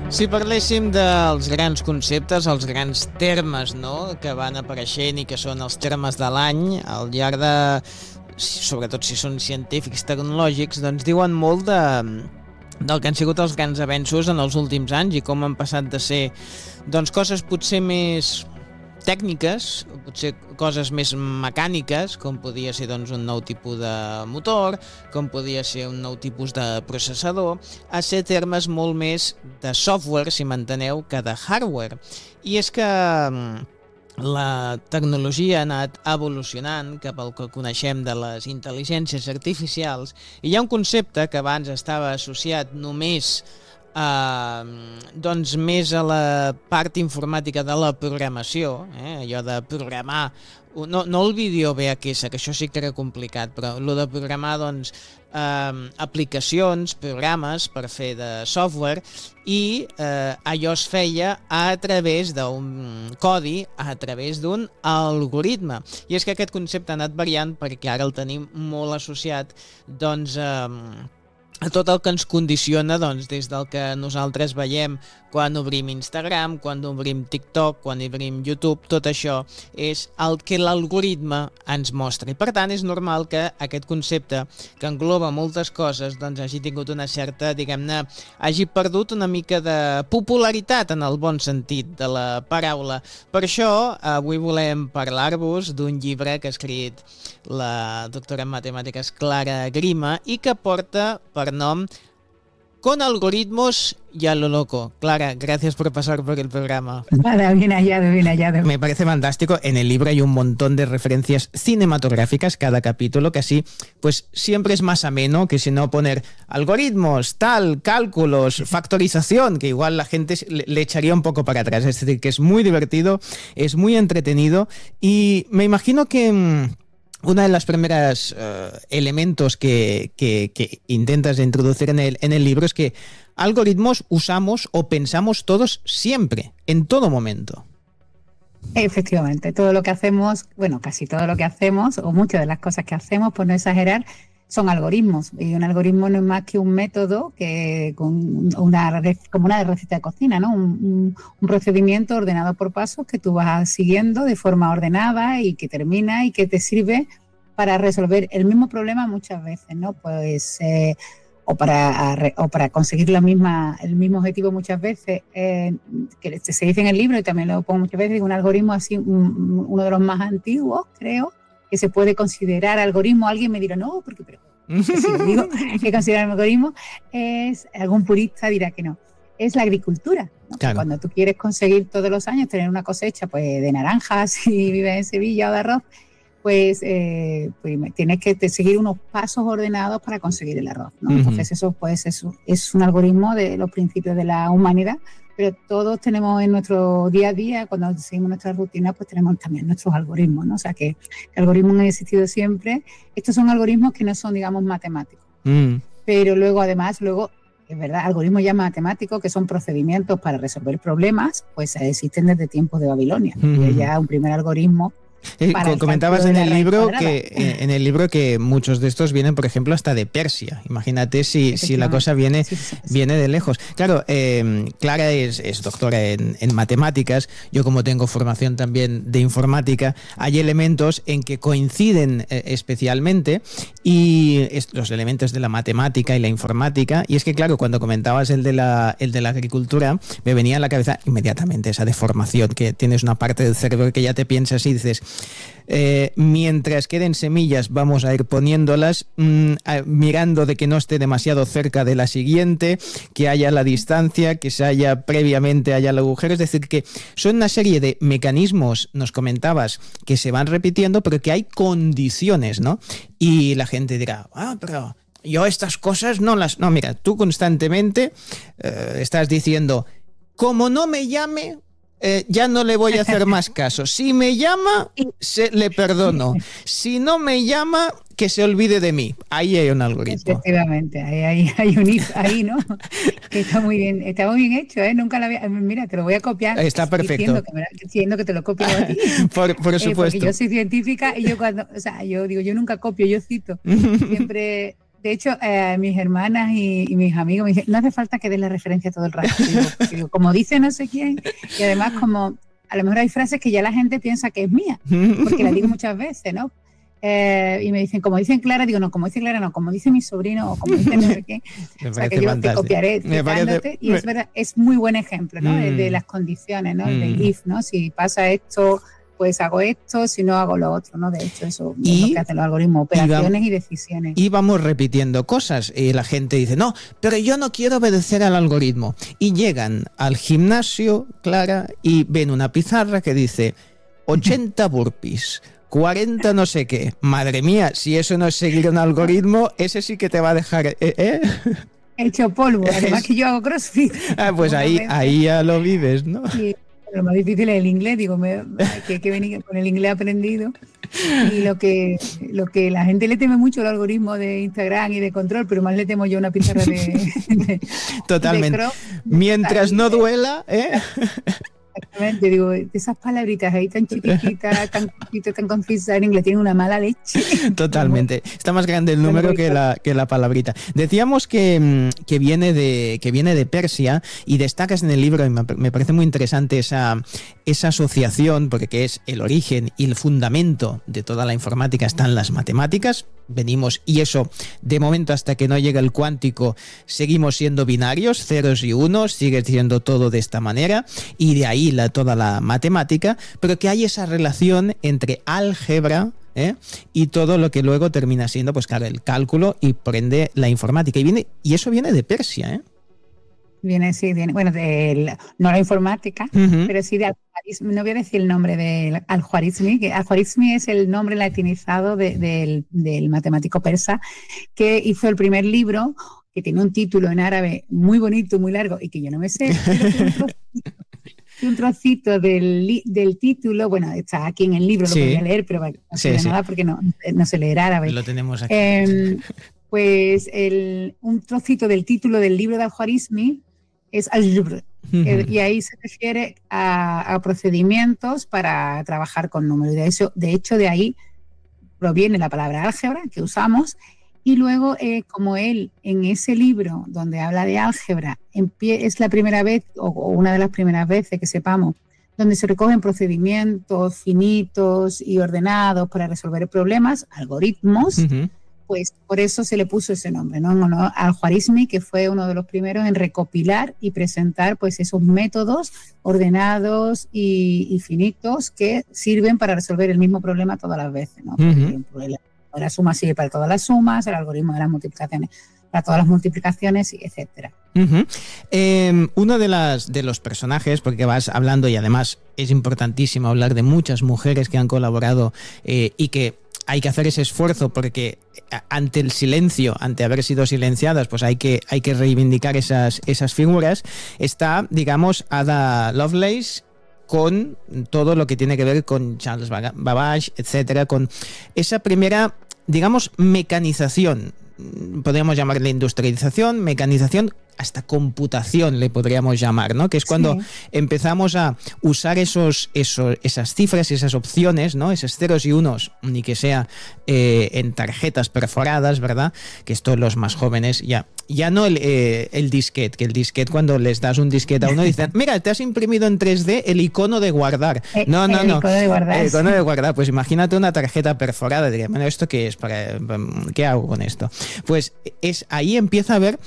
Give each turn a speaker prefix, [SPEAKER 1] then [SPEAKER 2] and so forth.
[SPEAKER 1] Si parléssim dels grans conceptes, els grans termes, no?, que van apareixent i que són els termes de l'any al llarg de, sobretot si són científics tecnològics, doncs diuen molt del que han sigut els grans avenços en els últims anys i com han passat de ser doncs coses potser més tècniques, potser coses més mecàniques, com podia ser doncs, un nou tipus de motor, com podia ser un nou tipus de processador, a ser termes molt més de software, si m'enteneu, que de hardware. I és que la tecnologia ha anat evolucionant cap al que coneixem de les intel·ligències artificials i hi ha un concepte que abans estava associat només doncs més a la part informàtica de la programació, allò de programar, no el vídeo VHS, que això sí que era complicat, però el de programar doncs, aplicacions, programes per fer de software i allò es feia a través d'un codi, a través d'un algoritme. I és que aquest concepte ha anat variant perquè ara el tenim molt associat doncs a tot el que ens condiciona doncs, des del que nosaltres veiem quan obrim Instagram, quan obrim TikTok, quan obrim YouTube, tot això és el que l'algoritme ens mostra. I per tant és normal que aquest concepte, que engloba moltes coses, doncs hagi tingut una certa, diguem-ne, hagi perdut una mica de popularitat en el bon sentit de la paraula. Per això avui volem parlar-vos d'un llibre que ha escrit la doctora en matemàtiques Clara Grima i que porta per nom Con algoritmos y a lo loco. Clara, gracias por pasar por el programa.
[SPEAKER 2] Nada, bien hallado, bien hallado.
[SPEAKER 1] Me parece fantástico. En el libro hay un montón de referencias cinematográficas cada capítulo, que así pues siempre es más ameno que si no poner algoritmos, tal, cálculos, factorización, que igual la gente le echaría un poco para atrás. Es decir, que es muy divertido, es muy entretenido y me imagino que uno de los primeros elementos que intentas introducir en el libro es que algoritmos usamos o pensamos todos siempre, en todo momento.
[SPEAKER 2] Efectivamente, todo lo que hacemos, bueno, casi todo lo que hacemos, o muchas de las cosas que hacemos, por no exagerar, son algoritmos. Y un algoritmo no es más que un método que como una receta de cocina, ¿no? Un procedimiento ordenado por pasos que tú vas siguiendo de forma ordenada y que termina y que te sirve para resolver el mismo problema muchas veces, ¿no? Pues o para conseguir el mismo objetivo muchas veces, que se dice en el libro y también lo pongo muchas veces, un algoritmo así, uno de los más antiguos, creo, que se puede considerar algoritmo. Alguien me dirá, no, pero si digo que considerar algoritmo, algún purista dirá que no. Es la agricultura, ¿no? Claro. Cuando tú quieres conseguir todos los años tener una cosecha pues, de naranjas y vives en Sevilla o de arroz, pues tienes que seguir unos pasos ordenados para conseguir el arroz, ¿no? Uh-huh. Entonces eso pues es un algoritmo de los principios de la humanidad, pero todos tenemos en nuestro día a día, cuando seguimos nuestra rutina, pues tenemos también nuestros algoritmos, ¿no? O sea que algoritmos han existido siempre. Estos son algoritmos que no son, digamos, matemáticos. Pero luego, además, es verdad, algoritmos ya matemáticos, que son procedimientos para resolver problemas, pues existen desde tiempos de Babilonia. Y ya un primer algoritmo.
[SPEAKER 1] Comentabas en el libro que muchos de estos vienen, por ejemplo, hasta de Persia. Imagínate si la cosa viene de lejos. Claro, Clara es doctora en matemáticas. Yo, como tengo formación también de informática, hay elementos en que coinciden especialmente y los elementos de la matemática y la informática. Y es que, claro, cuando comentabas el de la agricultura, me venía a la cabeza inmediatamente esa deformación, que tienes una parte del cerebro que ya te piensas y dices, mientras queden semillas vamos a ir poniéndolas, mirando de que no esté demasiado cerca de la siguiente, que haya la distancia, que se haya previamente haya el agujero. Es decir, que son una serie de mecanismos, nos comentabas, que se van repitiendo, pero que hay condiciones, ¿no? Y la gente dirá, pero yo estas cosas no, mira, tú constantemente estás diciendo, como no me llame, ya no le voy a hacer más caso. Si me llama, le perdono. Si no me llama, que se olvide de mí. Ahí hay un algoritmo.
[SPEAKER 2] Efectivamente, hay un if ahí, ¿no? Que está muy bien hecho, ¿eh? Nunca la había... Mira, te lo voy a copiar.
[SPEAKER 1] Está perfecto.
[SPEAKER 2] Diciendo que te lo copio a ti.
[SPEAKER 1] Por supuesto.
[SPEAKER 2] Porque yo soy científica y yo nunca copio, yo cito. De hecho, mis hermanas y mis amigos me dicen, no hace falta que des la referencia todo el rato. Digo, como dice no sé quién, y además como a lo mejor hay frases que ya la gente piensa que es mía, porque la digo muchas veces, ¿no? Y me dicen, como dicen Clara, digo, no, como dice Clara, no, como dice mi sobrino, o como dice no sé qué. O sea, que yo fantástico. Te copiaré citándote, y es verdad, es muy buen ejemplo, ¿no? De las condiciones, ¿no? Del if, ¿no? Si pasa esto, pues hago esto, si no hago lo otro, ¿no? De hecho, eso es lo que hacen los algoritmos, operaciones y decisiones.
[SPEAKER 1] Y vamos repitiendo cosas, y la gente dice, no, pero yo no quiero obedecer al algoritmo. Y llegan al gimnasio, Clara, y ven una pizarra que dice 80 burpees, 40 no sé qué. Madre mía, si eso no es seguir un algoritmo, ese sí que te va a dejar...
[SPEAKER 2] Hecho polvo, además que yo hago CrossFit.
[SPEAKER 1] Pues ahí ya lo vives, ¿no?
[SPEAKER 2] Sí. Lo más difícil es el inglés, digo, hay que venir con el inglés aprendido. Y lo que la gente le teme mucho el algoritmo de Instagram y de control, pero más le temo yo una pizarra de
[SPEAKER 1] totalmente. Mientras no duela,
[SPEAKER 2] Exactamente, digo, esas palabritas ahí tan chiquititas, tan concisas en inglés, tienen una mala leche.
[SPEAKER 1] Totalmente. Está más grande el número que la palabrita. Decíamos que viene de Persia, y destacas en el libro, y me parece muy interesante esa asociación, porque que es el origen y el fundamento de toda la informática están las matemáticas. Venimos, y eso, de momento, hasta que no llega el cuántico, seguimos siendo binarios, ceros y unos, sigue siendo todo de esta manera, y de ahí toda la matemática, pero que hay esa relación entre álgebra y todo lo que luego termina siendo, pues claro, el cálculo y por ende la informática. Y eso viene de Persia,
[SPEAKER 2] Viene, bueno, no la informática, pero sí de Al-Khwarizmi. No voy a decir el nombre de Al-Khwarizmi, que Al-Khwarizmi es el nombre latinizado del matemático persa que hizo el primer libro, que tiene un título en árabe muy bonito, muy largo, y que yo no me sé. Un trocito del título, bueno, está aquí en el libro, lo voy a leer, pero no sé nada porque no sé leer árabe.
[SPEAKER 1] Lo tenemos aquí.
[SPEAKER 2] Pues un trocito del título del libro de Al-Khwarizmi es Al-Jubr, y ahí se refiere a procedimientos para trabajar con números. De hecho, de ahí proviene la palabra álgebra que usamos. Y luego, como él, en ese libro donde habla de álgebra, es la primera vez, o una de las primeras veces que sepamos, donde se recogen procedimientos finitos y ordenados para resolver problemas, algoritmos, pues por eso se le puso ese nombre, ¿no? Al-Khwarizmi, que fue uno de los primeros en recopilar y presentar pues esos métodos ordenados y finitos que sirven para resolver el mismo problema todas las veces, ¿no? Por ejemplo, la suma sirve para todas las sumas, el algoritmo de las multiplicaciones para todas las multiplicaciones, etcétera.
[SPEAKER 1] Uno de los personajes, porque vas hablando, y además es importantísimo hablar de muchas mujeres que han colaborado y que hay que hacer ese esfuerzo, porque ante el silencio, ante haber sido silenciadas, pues hay que reivindicar esas figuras. Está, digamos, Ada Lovelace, con todo lo que tiene que ver con Charles Babbage, etcétera, con esa primera, digamos, mecanización, podríamos llamarle industrialización, mecanización, hasta computación le podríamos llamar, ¿no? Que es cuando empezamos a usar esas cifras, esas opciones, ¿no? Esos ceros y unos, ni que sea en tarjetas perforadas, ¿verdad? Que esto los más jóvenes ya no el disquete, que el disquete, cuando les das un disquete a uno, dicen, mira, te has imprimido en 3D el icono de guardar. No. El icono de guardar. El icono de guardar. Pues imagínate una tarjeta perforada. Diría, bueno, ¿esto qué es? ¿Qué hago con esto? Pues ahí empieza a haber